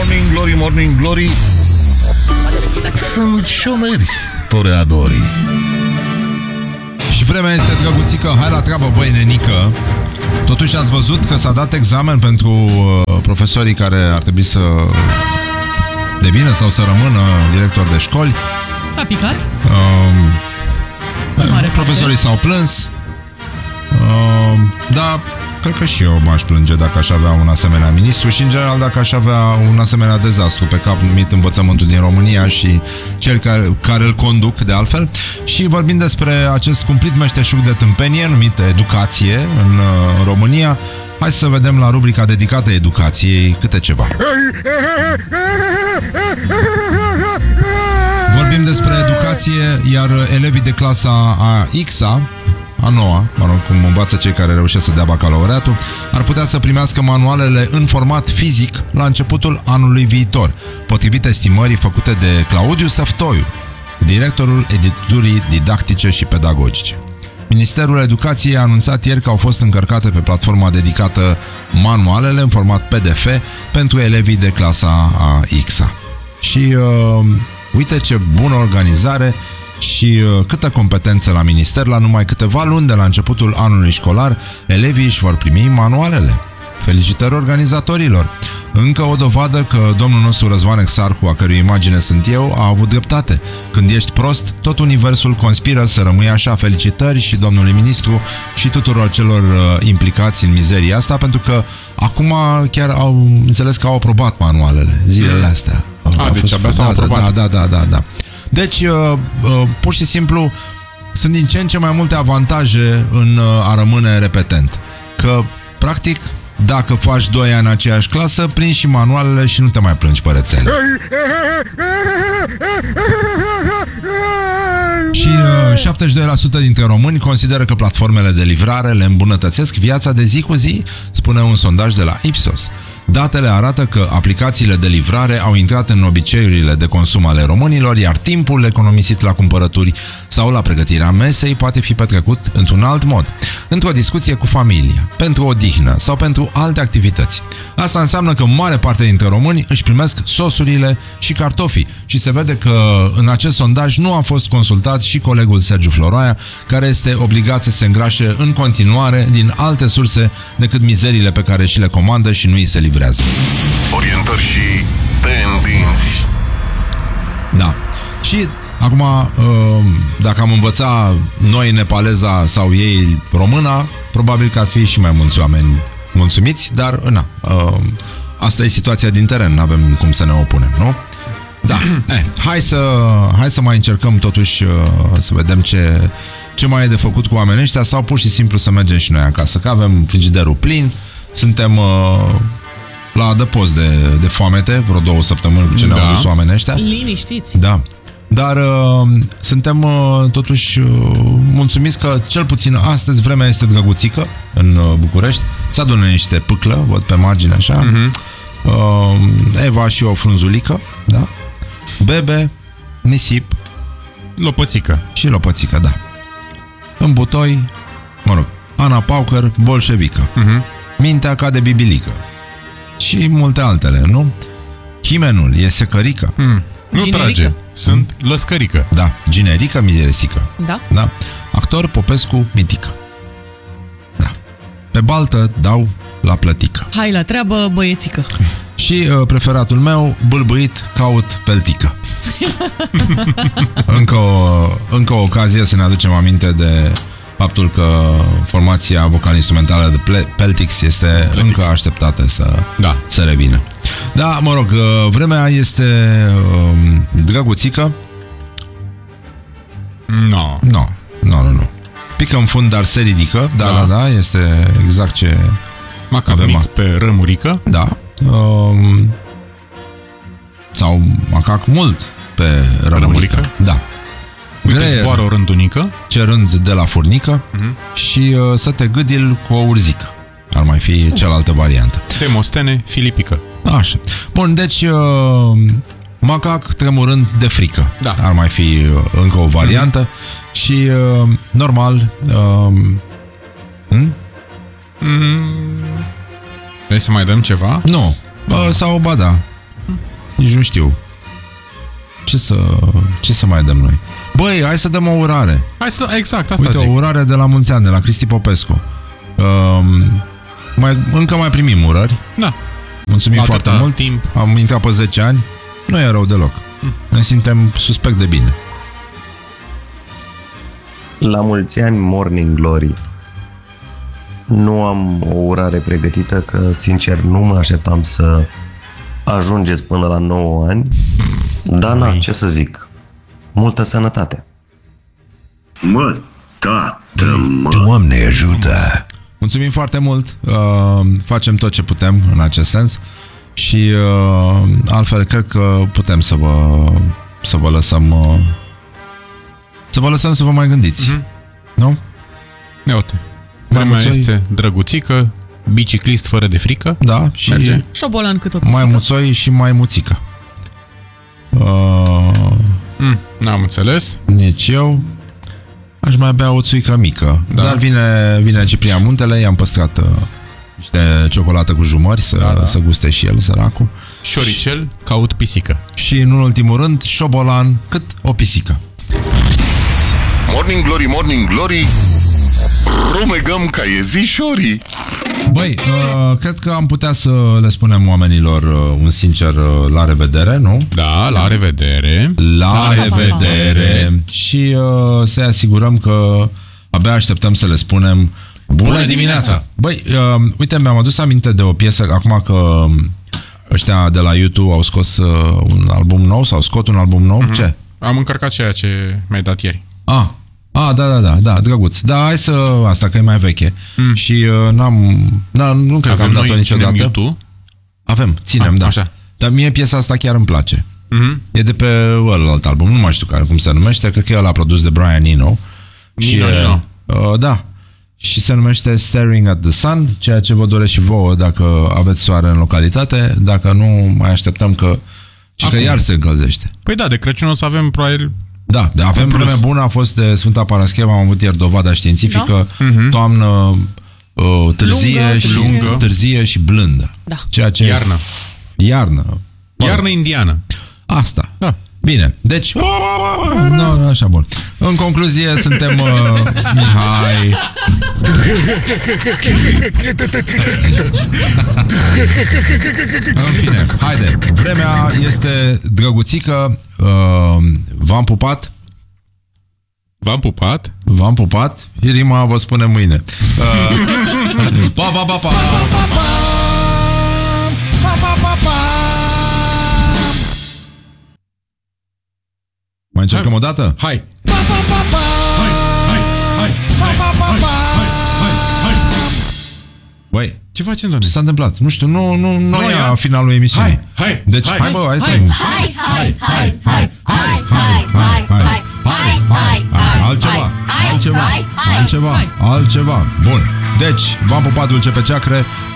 Morning Glory, Morning Glory. Sunt șomeri toreadorii. Și vremea este drăguțică. Hai la treabă, băi, nenică. Totuși ați văzut că s-a dat examen pentru profesorii care ar trebui să devină sau să rămână directori de școli. S-a picat? Profesorii s-au plâns. Da, cred că și eu m-aș plânge dacă aș avea un asemenea ministru și, în general, dacă aș avea un asemenea dezastru pe cap numit învățământul din România și cel care îl conduc, de altfel. Și vorbim despre acest cumplit meșteșug de tâmpenie numit educație în România. Hai să vedem la rubrica dedicată educației câte ceva. Vorbim despre educație, iar elevii de clasa a X-a, a noua, mă rog, cum învață cei care reușesc să dea bacalaureatul, ar putea să primească manualele în format fizic la începutul anului viitor, potrivit estimării făcute de Claudiu Săftoiu, directorul editurii didactice și pedagogice. Ministerul Educației a anunțat ieri că au fost încărcate pe platforma dedicată manualele în format PDF pentru elevii de clasa a X-a. Și uite ce bună organizare și câtă competență la minister. La numai câteva luni de la începutul anului școlar, elevii își vor primi manualele. Felicitări organizatorilor! Încă o dovadă că domnul nostru Răzvan Exarhu, a cărui imagine sunt eu, a avut dreptate. Când ești prost, tot universul conspiră să rămâi așa. Felicitări și domnului ministru și tuturor celor implicați în mizeria asta, pentru că acum chiar au înțeles că au aprobat manualele zilele astea. Deci abia s-au aprobat. Da. Deci, pur și simplu, sunt din ce în ce mai multe avantaje în a rămâne repetent. Că, practic, dacă faci 2 ani în aceeași clasă, prinzi și manualele și nu te mai plângi pe rețele. Și 72% dintre români consideră că platformele de livrare le îmbunătățesc viața de zi cu zi, spune un sondaj de la Ipsos. Datele arată că aplicațiile de livrare au intrat în obiceiurile de consum ale românilor, iar timpul economisit la cumpărături sau la pregătirea mesei poate fi petrecut într-un alt mod, într-o discuție cu familia, pentru odihnă sau pentru alte activități. Asta înseamnă că mare parte dintre români își primesc sosurile și cartofii și se vede că în acest sondaj nu a fost consultat și colegul Sergiu Floroaia, care este obligat să se îngrașe în continuare din alte surse decât mizerile pe care și le comandă și nu îi se livrează. Orientări și tendinți. Da. Și acum, dacă am învățat noi nepaleza sau ei româna, probabil că ar fi și mai mulți oameni mulțumiți, dar asta e situația din teren, n-avem cum să ne opunem, nu? Da. Hai să mai încercăm totuși să vedem ce mai e de făcut cu oamenii ăștia sau pur și simplu să mergem și noi acasă, că avem frigiderul plin, suntem la adăpost de foamete, vreo 2 săptămâni ce ne-au dus oamenii ăștia. Liniștiți. Da. Dar suntem totuși mulțumiți că cel puțin astăzi vremea este drăguțică în București. Se adună niște pâclă, văd pe margine așa. Eva și o frunzulică, da? Bebe, nisip, lopățică. Și lopățică, da. În butoi, mă rog, Ana Paucăr, bolșevică. Mintea ca de bibilică. Și multe altele, nu? Chimenul e secărică. Nu trage, sunt lăscărică. Da, ginerică, mizeresică. Da? Actor Popescu Mitică. Da. Pe baltă dau la plătică. Hai la treabă, băiețică. Și preferatul meu, bâlbâit, caut peltică. Încă o ocazie să ne aducem aminte de faptul că formația vocal-instrumentală de Peltix este încă așteptată să revină. Da, mă rog, vremea este drăguțică. Nu. Pică în fund, dar se ridică. Da, este exact ce macac avem mic pe rămurică. Da. Sau macac mult pe rămurică. Da. Uite, zboară o rândunică, cerând de la furnică și să te gâdil cu o urzică. Ar mai fi cealaltă variantă. Demostene filipică. Așa. Bun, deci macac tremurând de frică. Da. Ar mai fi încă o variantă. Și normal Vrei să mai dăm ceva? Nu. Sau ba da. Nici nu știu. Ce să mai dăm noi? Băi, hai să dăm o urare. Exact, asta Uite, zic. o urare de la mulți ani, de la Cristi Popescu. Încă mai primim urări. Da. Mulțumim Atâta foarte mult. timp. Am intrat pe 10 ani. Nu e rău deloc. Ne simtem suspect de bine. La mulți ani, Morning Glory. Nu am o urare pregătită, că, sincer, nu mă așteptam să ajungeți până la 9 ani. Dar, na, ce să zic. Multă sănătate. Mă, tată, mă. Doamne ajută! Mulțumim foarte mult. Facem tot ce putem în acest sens. Și altfel cred că putem să vă lăsăm să vă mai gândiți. Nu? Ia uite. Mai Vremea muțoi? este drăguțică, biciclist fără de frică. Da, și Merge. Șobolan cât o mai pisică. muțoi și mai muțică. N-am înțeles. Nici eu. Aș mai bea o țuică mică. Da. Dar vine Ciprian Muntele. I-am păstrat niște ciocolată cu jumări să guste și el, săracul. Șoricel, caut pisică. Și în ultimul rând, șobolan cât o pisică. Morning Glory, Morning Glory, rumegăm ca iezișorii. Băi, cred că am putea să le spunem oamenilor un sincer la revedere, nu? Da, la revedere. La revedere! Și să-i asigurăm că abia așteptăm să le spunem bună dimineața! Băi, uite, mi-am adus aminte de o piesă, acum că ăștia de la YouTube au scos un album nou sau scot un album nou. Ce? Am încărcat ceea ce mi-ai dat ieri. Da, drăguț. Da, hai să... Asta că e mai veche. Și nu cred că am dat-o niciodată. YouTube? Avem, ținem, da. Așa. Dar mie piesa asta chiar îmi place. E de pe ălalt album, nu mai știu cum se numește, cred că el a produs de Brian Eno. Nino. Da. Și se numește Staring at the Sun, ceea ce vă doresc și vouă dacă aveți soare în localitate, dacă nu mai așteptăm că iar se încălzește. Păi da, de Crăciun o să avem probabil. Da, avem vreme bună, a fost de Sfânta Parascheva, am avut ieri dovada științifică, toamnă târzie și blândă. Da. Ceea ce Iarnă. Iarnă indiană. Asta. Da. Bine, deci nu, așa bun. În concluzie, suntem Mihai. În fine, haide. Vremea este drăguțică. V-am pupat. V-am pupat. V-am pupat. Și rima vă spune mâine. Pa, pa, pa, pa. Mai încercăm o dată? Hai. Băi, Ce facem, doamne? ce s-a întâmplat? Nu știu, nu e ia. finalul emisiunii. Hai. Deci, hai bă, hai să... Altceva. Bun. Deci, v-am pupat dulce pe ceacre.